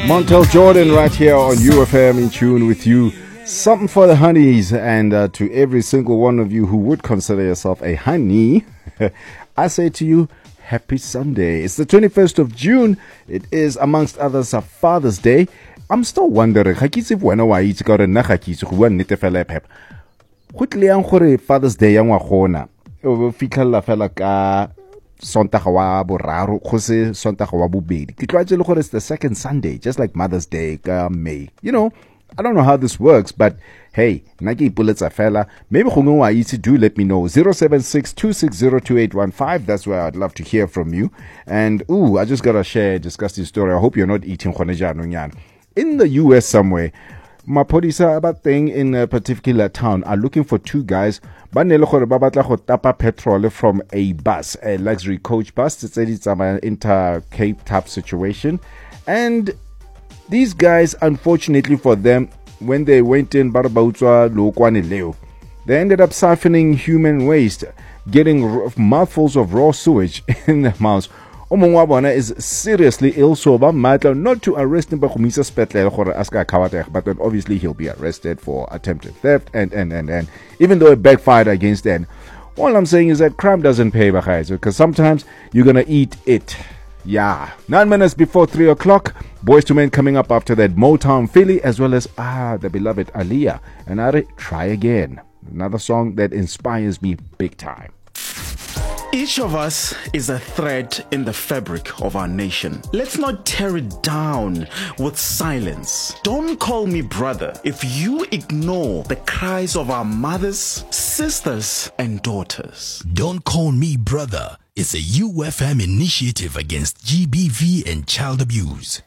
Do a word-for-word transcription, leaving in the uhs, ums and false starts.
Montel Jordan right here on U F M, in tune with you. Something for the honeys, and uh, to every single one of you who would consider yourself a honey, I say to you, happy Sunday. It's the twenty-first of June. It is, amongst others, a Father's Day. I'm still wondering, ga ke itse wena wa itse ka gore nna ga ke itse go bua nnete fela phep. Go tlile yang gore Father's Day ya ngwa gona o fitlhela fela ka Sontaga wa boraro go se Sontaga wa bobedi. Ke tlwaetse le gore it's the second Sunday, just like Mother's Day ka May. You know, I don't know how this works, but hey, nna ke ipoletsa fela. Maybe gongwe wa itse, do let me know. zero seven six two six zero two eight one five. That's where I'd love to hear from you. And ooh, I just gotta share a disgusting story. I hope you're not eating gone jaanong yana. In the U S somewhere, Mapodisa about thing in a particular town are looking for two guys. Ba ne le gore ba batla go tapa petrol from a bus, a luxury coach bus. It's an inter-Cape type situation. And these guys, unfortunately for them, when they went in, they ended up siphoning human waste, getting mouthfuls of raw sewage in their mouths. Omongwabona is seriously ill, so matter not to arrest him, but then obviously he'll be arrested for attempted theft and and and and even though it backfired against them. All I'm saying is that crime doesn't pay, because sometimes you're gonna eat it. Yeah. Nine minutes before three o'clock, Boys to Men coming up after that, Motown Philly, as well as ah the beloved Aaliyah and I Try Again, another song that inspires me big time. Each of us is a thread in the fabric of our nation. Let's not tear it down with silence. Don't call me brother if you ignore the cries of our mothers, sisters, and daughters. Don't Call Me Brother is a U F M initiative against G B V and child abuse.